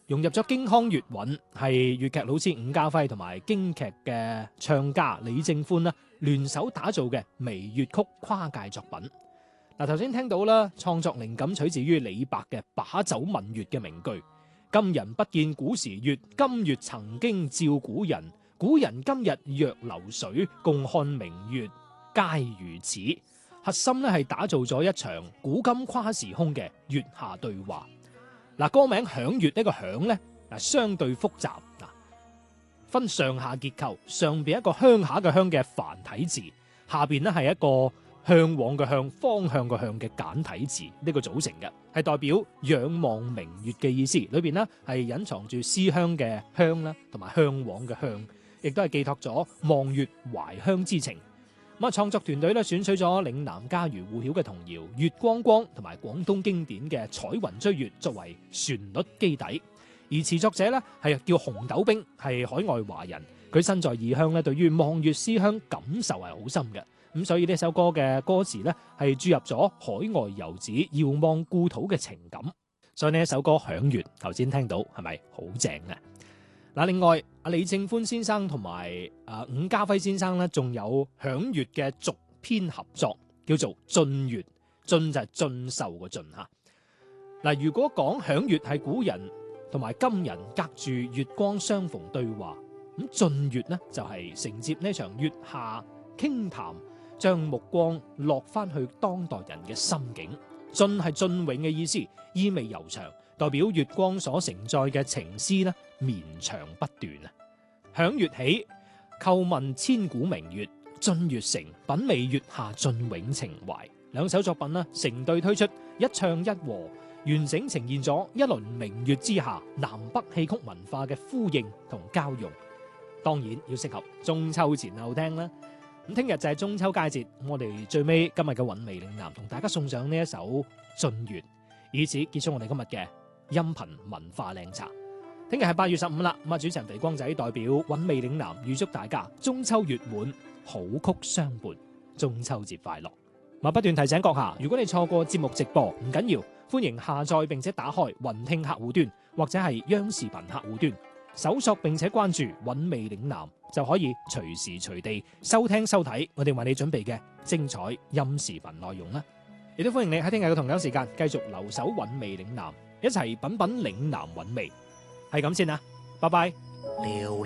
融入咗京腔粵韻，係粵劇老師伍家輝同埋京劇嘅唱家李正歡啦聯手打造嘅微粵曲跨界作品。嗱，頭先聽到啦，創作靈感取自於李白嘅把酒問月嘅名句：今人不見古時月，今月曾經照古人。古人今日若流水，共看明月皆如此。核心咧係打造咗一場古今跨時空嘅月下對話。嗱，歌名響月呢個響咧，嗱相對複雜，嗱分上下結構，上邊一個鄉下嘅鄉嘅繁體字，下邊咧係一個向往嘅向、方向嘅向嘅簡體字，呢個組成嘅，係代表仰望明月嘅意思。裏邊呢係隱藏住思鄉嘅鄉啦，同埋向往嘅向，亦都係寄託咗望月懷鄉之情。咁啊，創作團隊咧選取咗嶺南家喻戶曉嘅童謠《月光光》同埋廣東經典嘅《彩雲追月》作為旋律基底，而詞作者咧係叫紅豆冰，係海外華人，佢身在異鄉咧，對於望月思鄉感受係好深嘅。咁所以呢首歌嘅歌詞咧係注入咗海外遊子遙望故土嘅情感。所以呢一首歌響月，頭先聽到係咪好正啊？嗱，另外阿李正歡先生同埋伍家輝先生咧，仲有響月嘅續篇合作，叫做進月。進就係進秀個進吓。嗱，如果講響月係古人同埋今人隔住月光相逢對話，咁進月呢就係承接呢場月下傾談，將目光落翻去當代人嘅心境。進係雋永嘅意思，意味悠長，代表月光所承載嘅情思呢綿長不斷啊！響月起，叩問千古明月，進月成，品味月下雋永情懷。兩首作品呢成對推出，一唱一和，完整呈現咗一輪明月之下南北戲曲文化嘅呼應同交融。當然要適合中秋前後聽啦。咁聽日就係中秋佳節，我哋最尾今日嘅韻味嶺南同大家送上呢一首《進月》，以此結束我哋今日嘅音頻文化靚茶。聽日係8月15啦，咁啊主持人肥光仔代表韻味嶺南預祝大家中秋月滿，好曲相伴，中秋節快樂。不斷提醒閣下，如果你錯過節目直播唔緊要，歡迎下載並且打開雲聽客戶端或者係央視頻客戶端，搜索並且關注韻味嶺南，就可以隨時隨地收聽收睇我哋為你準備嘅精彩音視頻內容啦。亦都歡迎你喺聽日嘅同樣時間繼續留守韻味嶺南，一齊品品嶺南韻味。係咁先啦，拜拜。